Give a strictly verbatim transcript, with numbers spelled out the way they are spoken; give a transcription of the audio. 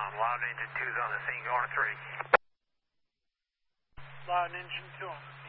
Loud engine two's on the scene, going to three. Loud engine two.